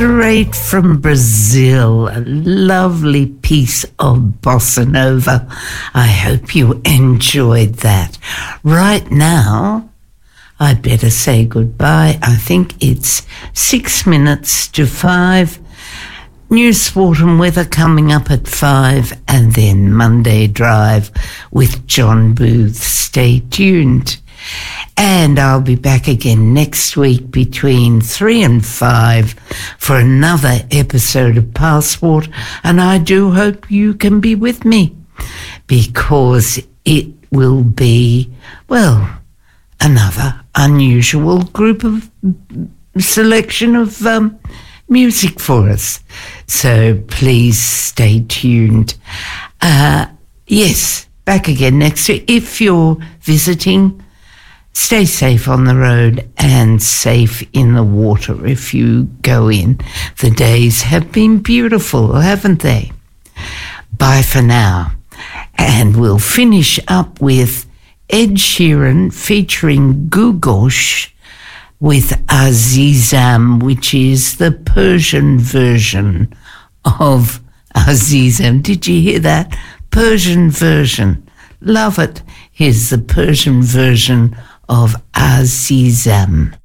straight from Brazil, a lovely piece of bossa nova. I hope you enjoyed that. Right now, I'd better say goodbye. I think it's 6 minutes to 5. News, sport and weather coming up at 5, and then Monday Drive with John Booth. Stay tuned. And I'll be back again next week between 3 and 5 for another episode of Passport. And I do hope you can be with me, because it will be, well, another unusual group of selection of music for us. So please stay tuned. Yes, back again next week. If you're visiting, stay safe on the road and safe in the water if you go in. The days have been beautiful, haven't they? Bye for now. And we'll finish up with Ed Sheeran featuring Gugosh with Azizam, which is the Persian version of Azizam. Did you hear that? Persian version. Love it. Here's the Persian version of Azizam.